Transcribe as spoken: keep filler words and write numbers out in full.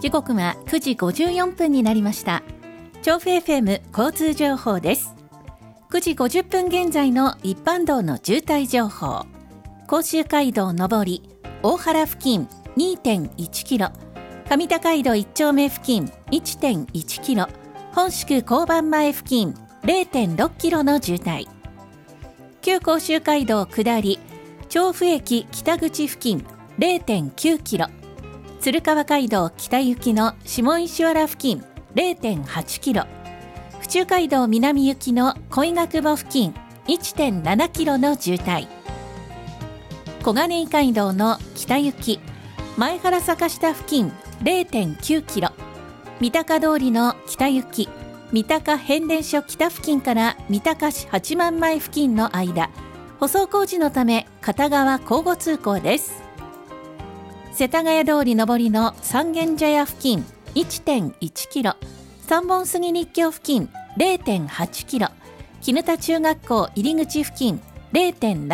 時刻はくじごじゅうよんぷんになりました。調布 エフエム 交通情報です。くじごじゅっぷん現在の一般道の渋滞情報。甲州街道上り大原付近 にてんいちキロ、上高井戸一丁目付近 いってんいちキロ、本宿交番前付近 れいてんろっキロの渋滞。旧甲州街道下り調布駅北口付近 れいてんきゅうキロ、鶴川街道北行きの下石原付近 れいてんはちキロ、府中街道南行きの恋ヶ久保付近 いってんななキロの渋滞。小金井街道の北行き前原坂下付近 れいてんきゅうキロ、三鷹通りの北行き三鷹変電所北付近から三鷹市八幡前付近の間、舗装工事のため片側交互通行です。世田谷通り上りの三軒茶屋付近 いってんいちキロ、三本杉日橋付近 れいてんはちキロ、絹田中学校入り口付近 れいてんなな